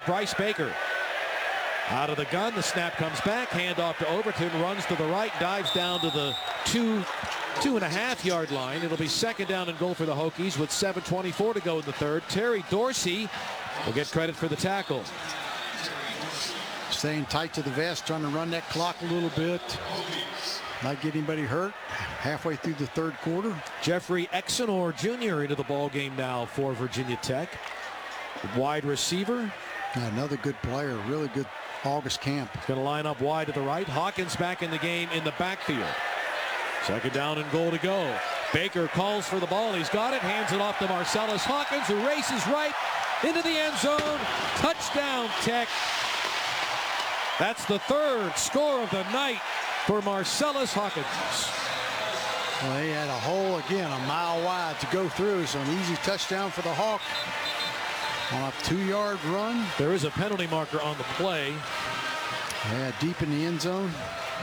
Bryce Baker out of the gun. The snap comes back. Handoff to Overton. Runs to the right. Dives down to the 2.5 yard line. It'll be second down and goal for the Hokies with 7:24 to go in the third. Terry Dorsey will get credit for the tackle. Staying tight to the vest, trying to run that clock a little bit. Not get anybody hurt. Halfway through the third quarter. Jeffrey Exenor Jr. into the ball game now for Virginia Tech. Wide receiver. Another good player, really good August camp. Going to line up wide to the right. Hawkins back in the game in the backfield. Second down and goal to go. Baker calls for the ball. He's got it. Hands it off to Marcellus Hawkins, who races right into the end zone. Touchdown, Tech. That's the third score of the night for Marcellus Hawkins. Well, he had a hole again, a mile wide to go through. So an easy touchdown for the Hawk. On a 2-yard run. There is a penalty marker on the play. Yeah, deep in the end zone.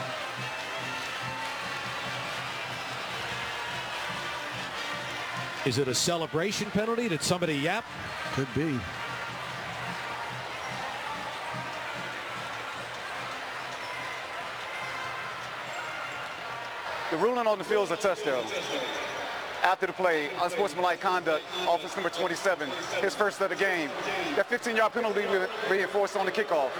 Is it a celebration penalty? Did somebody yap? Could be. The ruling on the field is a touchdown. After the play, unsportsmanlike conduct, offense number 27, his first of the game. That 15-yard penalty reinforced on the kickoff.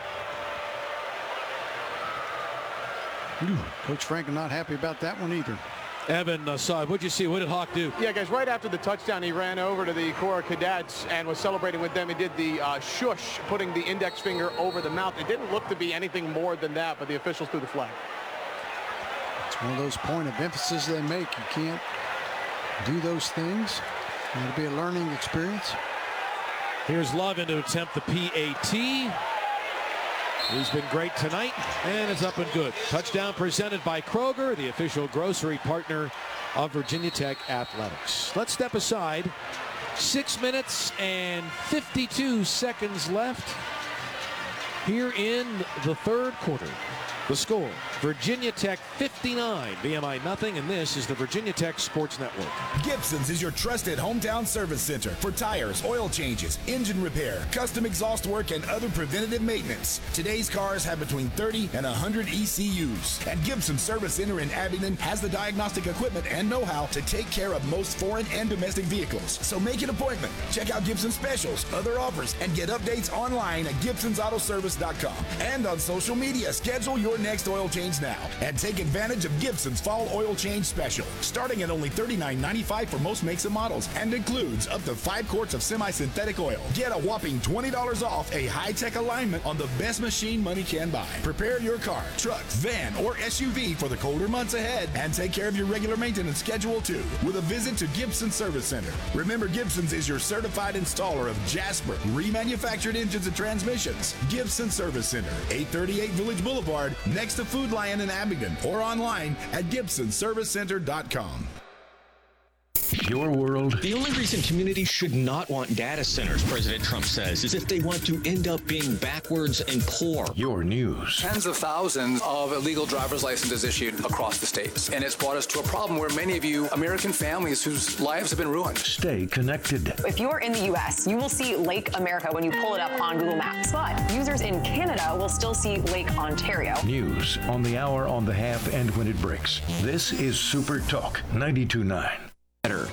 Coach Franklin not happy about that one either. Evan, Saad, what'd you see? What did Hawk do? Yeah, guys, right after the touchdown, he ran over to the Corps cadets and was celebrating with them. He did the shush, putting the index finger over the mouth. It didn't look to be anything more than that, but the officials threw the flag. It's one of those point of emphasis they make. You can't do those things. It'll be a learning experience. Here's Lovin to attempt the PAT. He's been great tonight, and it's up and good. Touchdown presented by Kroger, the official grocery partner of Virginia Tech Athletics. Let's step aside. 6 minutes and 52 seconds left here in the third quarter. The score, Virginia Tech 59, VMI nothing, and this is the Virginia Tech Sports Network. Gibson's is your trusted hometown service center for tires, oil changes, engine repair, custom exhaust work, and other preventative maintenance. Today's cars have between 30 and 100 ECUs. And Gibson's Service Center in Abingdon has the diagnostic equipment and know-how to take care of most foreign and domestic vehicles. So make an appointment. Check out Gibson specials, other offers, and get updates online at Gibson'sAutoservice.com. And on social media, schedule your next oil change now and take advantage of Gibson's fall oil change special, starting at only $39.95 for most makes and models, and includes up to 5 quarts of semi-synthetic oil. Get a whopping $20 off a high-tech alignment on the best machine money can buy. Prepare your car, truck, van, or SUV for the colder months ahead and take care of your regular maintenance schedule too with a visit to Gibson Service Center. Remember, Gibson's is your certified installer of Jasper remanufactured engines and transmissions. Gibson Service Center, 838 Village Boulevard, next to Food Lion in Abingdon, or online at GibsonServiceCenter.com. Your world. The only reason communities should not want data centers, President Trump says, is if they want to end up being backwards and poor. Your news. Tens of thousands of illegal driver's licenses issued across the states. And it's brought us to a problem where many of you American families whose lives have been ruined. Stay connected. If you're in the U.S., you will see Lake America when you pull it up on Google Maps. But users in Canada will still see Lake Ontario. News on the hour, on the half, and when it breaks. This is Super Talk 92.9. Better.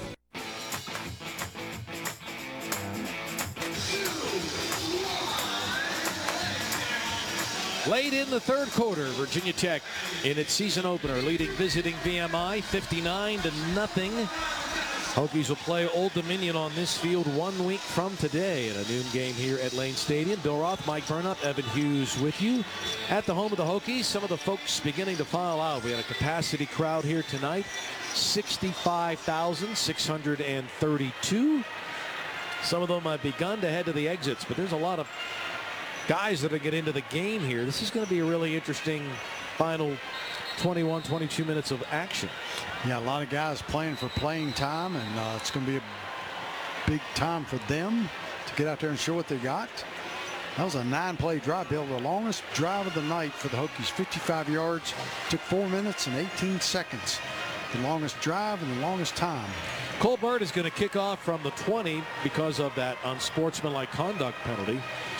Late in the third quarter, Virginia Tech in its season opener, leading visiting VMI 59-0. Hokies will play Old Dominion on this field 1 week from today in a noon game here at Lane Stadium. Bill Roth, Mike Burnop, Evan Hughes with you at the home of the Hokies. Some of the folks beginning to file out. We had a capacity crowd here tonight, 65,632. Some of them have begun to head to the exits, but there's a lot of guys that are get into the game here. This is going to be a really interesting final 21, 22 minutes of action. Yeah, a lot of guys playing for playing time, and it's going to be a big time for them to get out there and show what they got. That was a 9-play drive, Bill, the longest drive of the night for the Hokies. 55 yards, took 4 minutes and 18 seconds. The longest drive and the longest time. Colbert is going to kick off from the 20 because of that unsportsmanlike conduct penalty.